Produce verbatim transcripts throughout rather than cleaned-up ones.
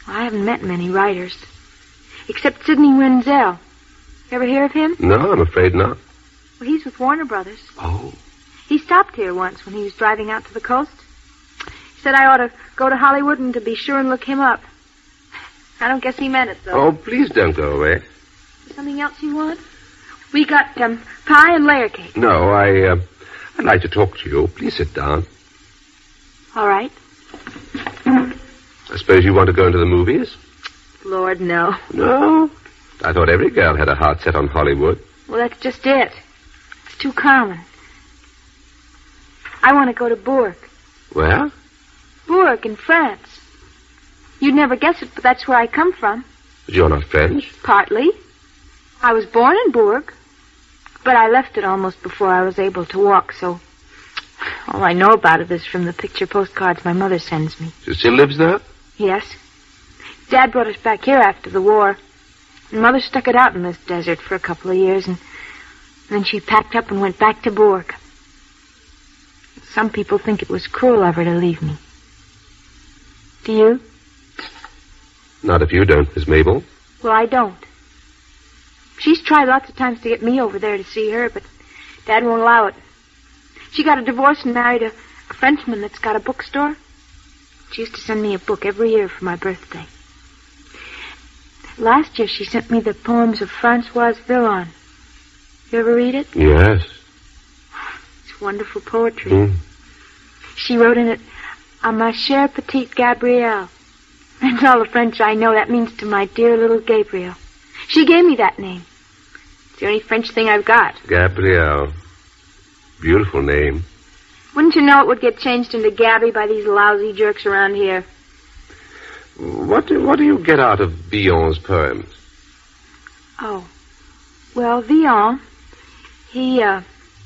I haven't met many writers. Except Sidney Wenzel. You ever hear of him? No, I'm afraid not. Well, he's with Warner Brothers. Oh. He stopped here once when he was driving out to the coast. He said I ought to go to Hollywood and to be sure and look him up. I don't guess he meant it, though. Oh, please don't go away. Something else you want? We got um, pie and layer cake. No, I, uh, I'd like to talk to you. Please sit down. All right. I suppose you want to go into the movies? Lord, no. No? I thought every girl had a heart set on Hollywood. Well, that's just it. It's too common. I want to go to Bourg. Where? Bourg in France. You'd never guess it, but that's where I come from. But you're not French? Partly. I was born in Bourg, but I left it almost before I was able to walk, so all I know about it is from the picture postcards my mother sends me. She still lives there? Yes. Dad brought us back here after the war. And Mother stuck it out in this desert for a couple of years, and then she packed up and went back to Bourg. Some people think it was cruel of her to leave me. Do you? Not if you don't, Miss Mabel. Well, I don't. She's tried lots of times to get me over there to see her, but Dad won't allow it. She got a divorce and married a, a Frenchman that's got a bookstore. She used to send me a book every year for my birthday. Last year she sent me the poems of Françoise Villon. You ever read it? Yes. It's wonderful poetry. Mm. She wrote in it, "À ma chère petite Gabrielle." That's all the French I know. That means to my dear little Gabriel. She gave me that name. It's the only French thing I've got. Gabrielle. Beautiful name. Wouldn't you know it would get changed into Gabby by these lousy jerks around here? What do, what do you get out of Villon's poems? Oh. Well, Villon, he, uh...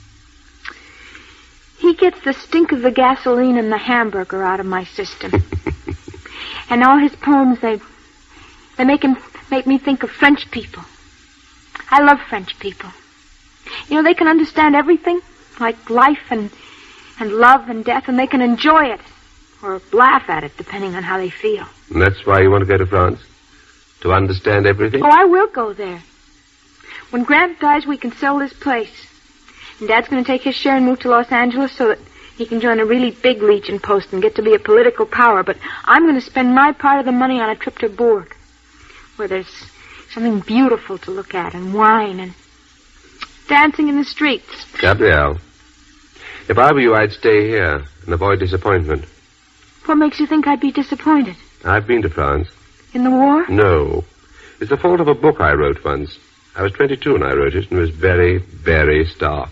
he gets the stink of the gasoline and the hamburger out of my system. And all his poems, they... they make him... make me think of French people. I love French people. You know, they can understand everything, like life and... and love and death, and they can enjoy it. Or laugh at it, depending on how they feel. And that's why you want to go to France? To understand everything? Oh, I will go there. When Grant dies, we can sell this place. And Dad's going to take his share and move to Los Angeles so that he can join a really big Legion post and get to be a political power. But I'm going to spend my part of the money on a trip to Bourg, where there's something beautiful to look at, and wine, and dancing in the streets. Gabrielle, if I were you, I'd stay here and avoid disappointment. What makes you think I'd be disappointed? I've been to France. In the war? No. It's the fault of a book I wrote once. I was twenty-two when I wrote it, and it was very, very stark.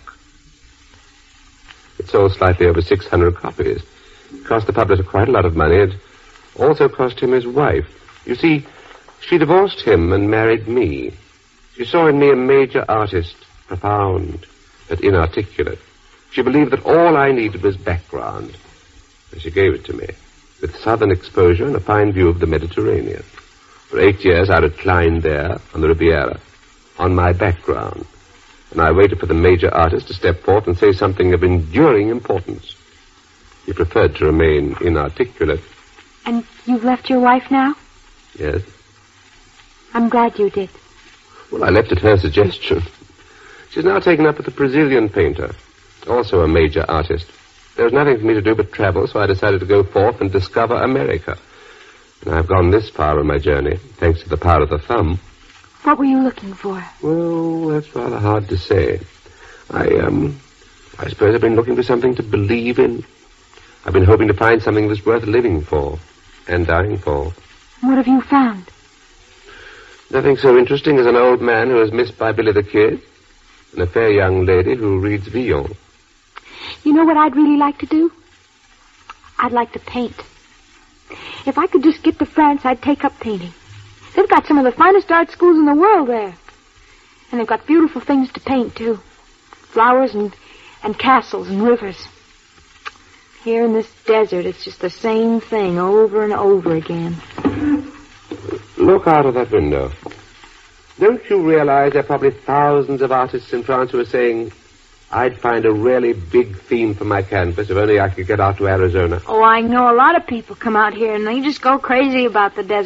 It sold slightly over six hundred copies. It cost the publisher quite a lot of money. It also cost him his wife. You see, she divorced him and married me. She saw in me a major artist, profound but inarticulate. She believed that all I needed was background, and she gave it to me, with southern exposure and a fine view of the Mediterranean. For eight years I reclined there on the Riviera, on my background, and I waited for the major artist to step forth and say something of enduring importance. He preferred to remain inarticulate. And you've left your wife now? Yes. I'm glad you did. Well, I left at her suggestion. She's now taken up with a Brazilian painter, also a major artist. There was nothing for me to do but travel, so I decided to go forth and discover America. And I've gone this far on my journey, thanks to the power of the thumb. What were you looking for? Well, that's rather hard to say. I, um, I suppose I've been looking for something to believe in. I've been hoping to find something that's worth living for and dying for. What have you found? Nothing so interesting as an old man who is missed by Billy the Kid and a fair young lady who reads Villon. You know what I'd really like to do? I'd like to paint. If I could just get to France, I'd take up painting. They've got some of the finest art schools in the world there. And they've got beautiful things to paint, too. Flowers and, and castles and rivers. Here in this desert, it's just the same thing over and over again. Look out of that window. Don't you realize there are probably thousands of artists in France who are saying, I'd find a really big theme for my canvas if only I could get out to Arizona? Oh, I know a lot of people come out here and they just go crazy about the desert.